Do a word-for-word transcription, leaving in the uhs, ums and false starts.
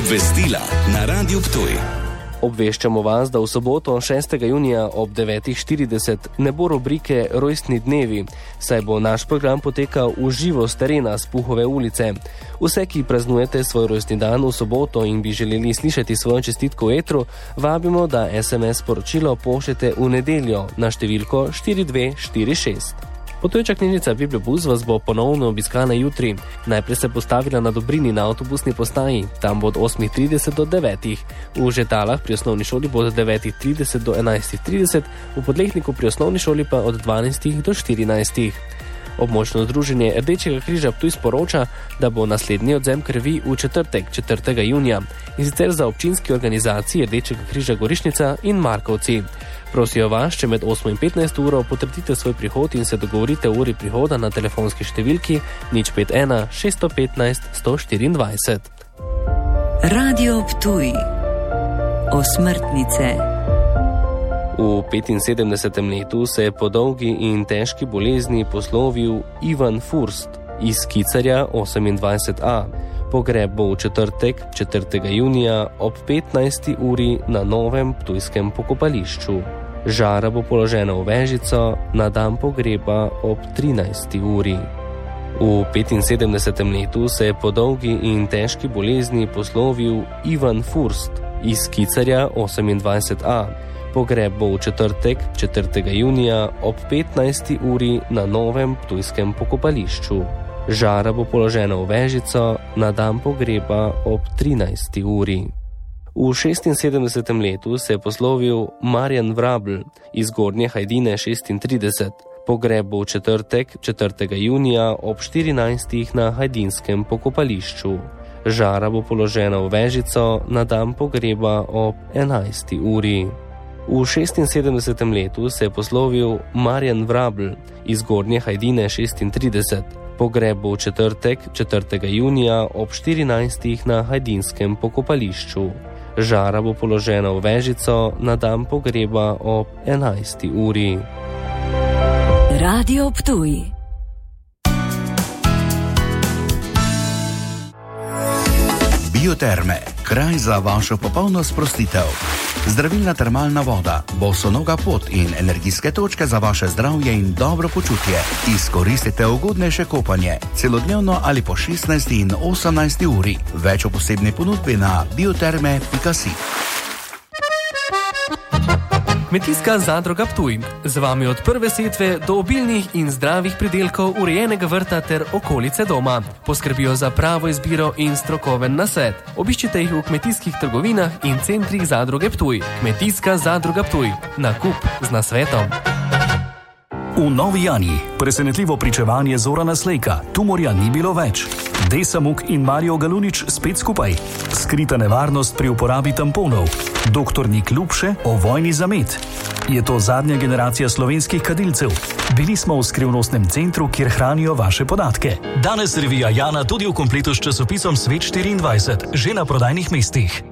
Obvestila na Radiu Ptuj. Obveščamo vas, da v soboto šestega junija ob devetih štirideset ne bo rubrike Rojstni dnevi, saj bo naš program potekal v živo s terena s Puhove ulice. Vse, ki praznujete svoj rojstni dan v soboto in bi želeli slišati svojo čestitko v etru, vabimo, da es em es sporočilo pošljete v nedeljo na številko štiri dve štiri šest. Potoječa knjižnica Bibliobus vas bo ponovno obiskana jutri. Najprej se postavila na Dobrini na avtobusni postaji, tam bo od osmih trideset do devetih. V Žetalah pri osnovni šoli bo od devetih trideset do enajstih trideset, v Podlehniku pri osnovni šoli pa od dvanajstih do štirinajstih. Območno združenje Rdečega križa Ptuj sporoča, da bo naslednji odzem krvi v četrtek, četrtega junija, in sicer za občinski organizaciji Rdečega križa Gorišnica in Markovci. Prosijo vas, če med osmo in petnajst uro potrdite svoj prihod in se dogovorite o uri prihoda na telefonski številki nič pet ena šest petnajst sto štiriindvajset. Radio Ptuj. Osmrtnice. V petinsedemdesetem letu se je po dolgi in težki bolezni poslovil Ivan Furst iz Kicarja osemindvajset a. Pogreb bo v četrtek, četrtega junija ob petnajsti uri na novem ptujskem pokopališču. Žara bo položena v vežico, na dan pogreba ob trinajsti uri. V petinsedemdesetem letu se je po dolgi in težki bolezni poslovil Ivan Furst iz Kicarja osemindvajset a. Pogreb bo v četrtek, četrtega junija ob petnajsti uri na novem ptujskem pokopališču. Žara bo položena v vežico, na dan pogreba ob trinajsti uri. V šestinsedemdesetem letu se je poslovil Marjan Vrabl iz Gornje Hajdine šestintrideset. Pogreb bo v četrtek, četrtega junija ob štirinajstih na hajdinskem pokopališču. Žara bo položena v vežico, na dan pogreba ob enajsti uri. V šestinsedemdesetem letu se je poslovil Marjan Vrabl iz Gornje Hajdine šestintrideset. Pogreb bo v četrtek, četrtega junija ob štirinajstih na hajdinskem pokopališču. Žara bo položena v vežico, na dan pogreba ob enajsti uri. Radio Ptuj. Bioterme, kraj za vašo popolno sprostitev. Zdravilna termalna voda, bosonoga pot in energijske točke za vaše zdravje in dobro počutje. Izkoristite ugodnejše kopanje, celodnevno ali po šestnajsti in osemnajsti uri. Več o posebni ponudbi na bioterme pika si. Kmetijska zadruga Ptuj. Z vami od prve setve do obilnih in zdravih pridelkov urejenega vrta ter okolice doma. Poskrbijo za pravo izbiro in strokoven nasvet. Obiščite jih v kmetijskih trgovinah in centrih zadruge Ptuj. Kmetijska zadruga Ptuj. Nakup z nasvetom. V Novi Jani presenetljivo pričevanje Zorana Slejka. Tumorja ni bilo več. Desa Muk in Marijo Galunič spet skupaj. Skrita nevarnost pri uporabi tamponov. Doktor Nik Ljubše o vojni za med. Je to zadnja generacija slovenskih kadilcev? Bili smo v skrivnostnem centru, kjer hranijo vaše podatke. Danes revija Jana tudi v kompletu s časopisom Svet štiriindvajset, že na prodajnih mestih.